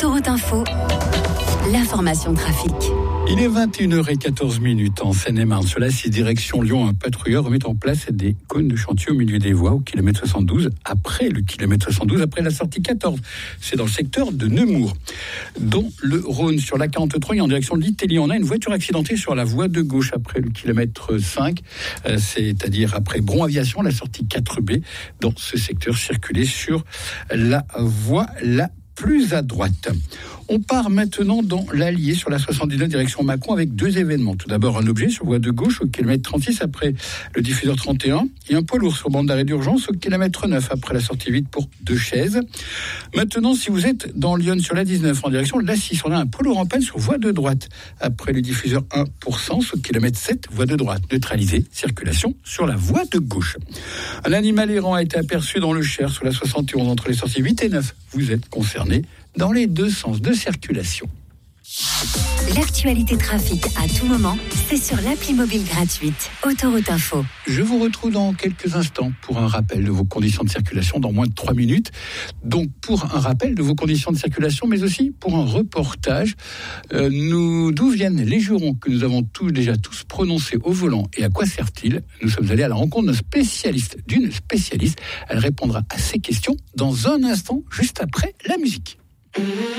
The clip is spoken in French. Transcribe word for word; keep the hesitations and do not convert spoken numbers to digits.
Autoroute Info, l'information trafic. Il est vingt et une heures quatorze en Seine-et-Marne. Sur la six direction Lyon, un patrouilleur remet en place des cônes de chantier au milieu des voies au kilomètre soixante-douze, après le kilomètre soixante-douze, après la sortie quatorze. C'est dans le secteur de Nemours. Dans le Rhône, sur la quarante-trois, et en direction de l'Italie, on a une voiture accidentée sur la voie de gauche après le kilomètre cinq, euh, c'est-à-dire après Bron Aviation, la sortie quatre B. Dans ce secteur, circuler sur la voie la plus à droite. On part maintenant dans l'Allier sur la soixante-dix-neuf direction Mâcon avec deux événements. Tout d'abord un objet sur voie de gauche au kilomètre trente-six après le diffuseur trente et un et un poids lourd sur bande d'arrêt d'urgence au kilomètre neuf après la sortie vide pour deux chaises. Maintenant, si vous êtes dans Lyon sur la dix-neuf en direction de la six, on a un poids lourd en panne sur voie de droite après le diffuseur un pour cent au kilomètre sept, voie de droite neutralisée, circulation sur la voie de gauche. Un animal errant a été aperçu dans le Cher sur la soixante et onze entre les sorties huit et neuf. Vous êtes concerné dans les deux sens de circulation. L'actualité trafic à tout moment, c'est sur l'appli mobile gratuite Autoroute Info. Je vous retrouve dans quelques instants pour un rappel de vos conditions de circulation dans moins de trois minutes. Donc pour un rappel de vos conditions de circulation, mais aussi pour un reportage. Euh, nous, d'où viennent les jurons que nous avons tous déjà tous prononcés au volant et à quoi servent-ils? Nous sommes allés à la rencontre d'un spécialiste, d'une spécialiste. Elle répondra à ces questions dans un instant, juste après la musique.